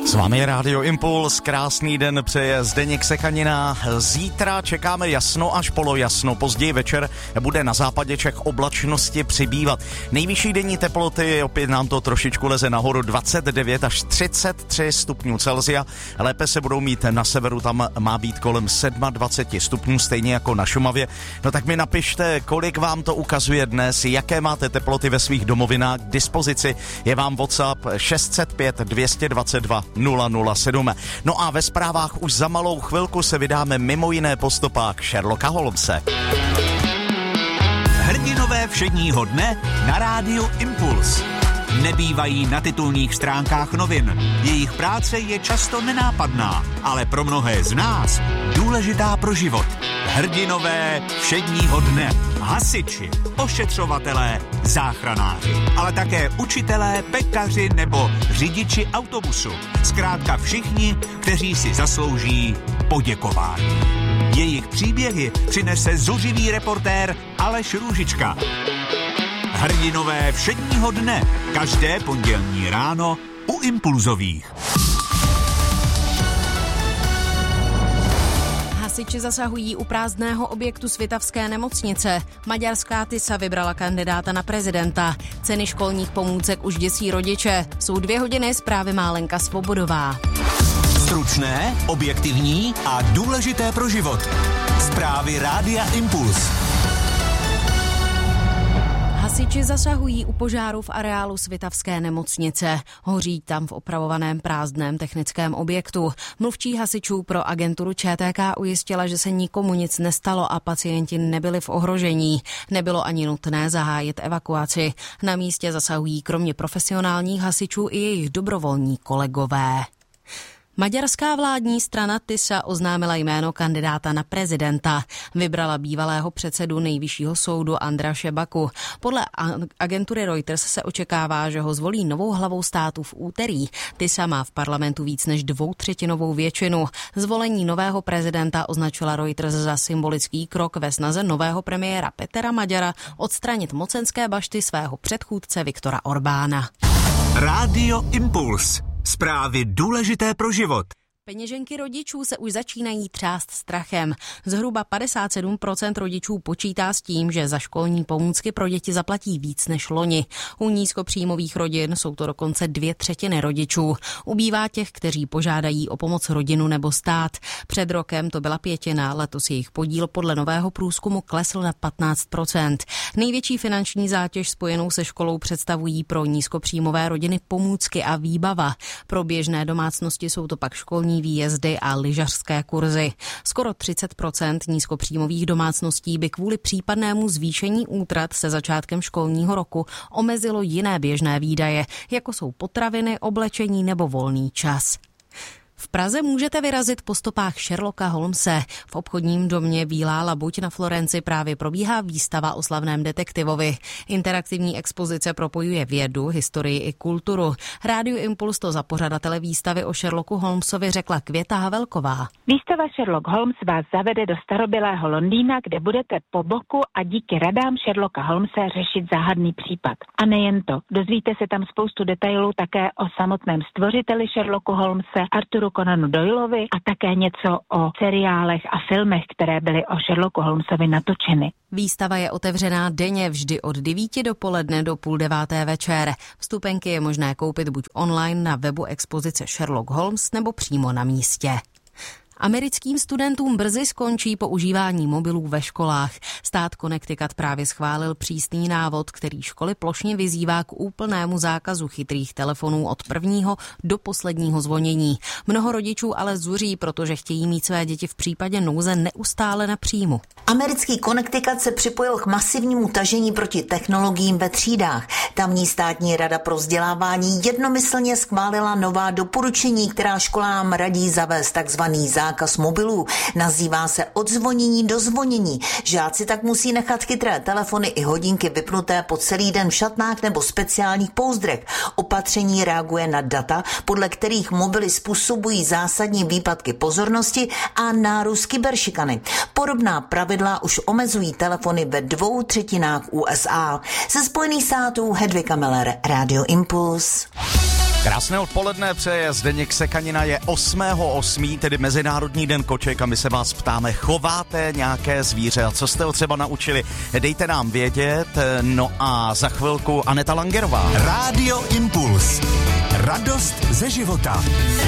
S vámi je Rádio Impuls, krásný den přeje Zdeněk Sechanina. Zítra čekáme jasno až polojasno, později večer bude na západě Čech oblačnosti přibývat. Nejvyšší denní teploty, opět nám to trošičku leze nahoru, 29 až 33 stupňů Celsia. Lépe se budou mít na severu, tam má být kolem 27 stupňů, stejně jako na Šumavě. No tak mi napište, kolik vám to ukazuje dnes, jaké máte teploty ve svých domovinách k dispozici. Je vám WhatsApp 605 222 007. No a ve zprávách už za malou chvilku se vydáme mimo jiné po stopách Sherlocka Holmese. Hrdinové všedního dne na Rádiu Impuls. Nebývají na titulních stránkách novin. Jejich práce je často nenápadná, ale pro mnohé z nás důležitá pro život. Hrdinové všedního dne. Hasiči, ošetřovatelé, záchranáři, ale také učitelé, pekaři nebo řidiči autobusu. Zkrátka všichni, kteří si zaslouží poděkování. Jejich příběhy přinese zuřivý reportér Aleš Růžička. Hrdinové všedního dne, každé pondělní ráno u Impulzových. Hasiči zasahují u prázdného objektu Svitavské nemocnice. Maďarská Tisa vybrala kandidáta na prezidenta. Ceny školních pomůcek už děsí rodiče. Jsou 2 hodiny, zprávy má Lenka Svobodová. Stručné, objektivní a důležité pro život. Zprávy Rádia Impuls. Hasiči zasahují u požáru v areálu Svitavské nemocnice. Hoří tam v opravovaném prázdném technickém objektu. Mluvčí hasičů pro agenturu ČTK ujistila, že se nikomu nic nestalo a pacienti nebyli v ohrožení. Nebylo ani nutné zahájit evakuaci. Na místě zasahují kromě profesionálních hasičů i jejich dobrovolní kolegové. Maďarská vládní strana Tisa oznámila jméno kandidáta na prezidenta. Vybrala bývalého předsedu nejvyššího soudu Andraše Baku. Podle agentury Reuters se očekává, že ho zvolí novou hlavou státu v úterý. Tisa má v parlamentu víc než 2/3 většinu. Zvolení nového prezidenta označila Reuters za symbolický krok ve snaze nového premiéra Petra Maďara odstranit mocenské bašty svého předchůdce Viktora Orbána. Rádio Impuls. Zprávy důležité pro život. Peněženky rodičů se už začínají třást strachem. Zhruba 57% rodičů počítá s tím, že za školní pomůcky pro děti zaplatí víc než loni. U nízkopříjmových rodin jsou to dokonce 2/3 rodičů. Ubývá těch, kteří požádají o pomoc rodinu nebo stát. Před rokem to byla 1/5, letos jejich podíl podle nového průzkumu klesl na 15%. Největší finanční zátěž spojenou se školou představují pro nízkopříjmové rodiny pomůcky a výbava. Pro běžné domácnosti jsou to pak školní výjezdy a lyžařské kurzy. Skoro 30% nízkopříjmových domácností by kvůli případnému zvýšení útrat se začátkem školního roku omezilo jiné běžné výdaje, jako jsou potraviny, oblečení nebo volný čas. V Praze můžete vyrazit po stopách Sherlocka Holmese. V obchodním domě Bílá labuť na Florenci právě probíhá výstava o slavném detektivovi. Interaktivní expozice propojuje vědu, historii i kulturu. Rádiu Impuls to za pořadatele výstavy o Sherlocku Holmesovi řekla Květa Havelková. Výstava Sherlock Holmes vás zavede do starobylého Londýna, kde budete po boku a díky radám Sherlocka Holmese řešit záhadný případ. A nejen to, dozvíte se tam spoustu detailů také o samotném stvořiteli Sherlocku Holmese, Arthuru Conanu Doyleovi a také něco o seriálech a filmech, které byly o Sherlocku Holmesovi natočeny. Výstava je otevřená denně vždy od 9 dopoledne do 8:30 večer. Vstupenky je možné koupit buď online na webu expozice Sherlock Holmes nebo přímo na místě. Americkým studentům brzy skončí používání mobilů ve školách. Stát Connecticut právě schválil přísný návod, který školy plošně vyzývá k úplnému zákazu chytrých telefonů od prvního do posledního zvonění. Mnoho rodičů ale zuří, protože chtějí mít své děti v případě nouze neustále na příjmu. Americký Connecticut se připojil k masivnímu tažení proti technologiím ve třídách. Tamní státní rada pro vzdělávání jednomyslně schválila nová doporučení, která školám radí zavést takzvaný zákaz mobilů. Nazývá se od zvonění do zvonění. Žáci tak musí nechat chytré telefony i hodinky vypnuté po celý den v šatnách nebo speciálních pouzdrech. Opatření reaguje na data, podle kterých mobily způsobují zásadní výpadky pozornosti a nárůst kyberšikany. Podobná pravidla už omezují telefony ve 2/3 USA. Ze Spojených států Hedvika Meller, Radio Impuls. Krásné odpoledne přeje Zdeněk Sekanina, je 8.8., tedy Mezinárodní den koček a my se vás ptáme, chováte nějaké zvíře a co jste ho třeba naučili? Dejte nám vědět, no a za chvilku Aneta Langerová. Rádio Impuls. Radost ze života.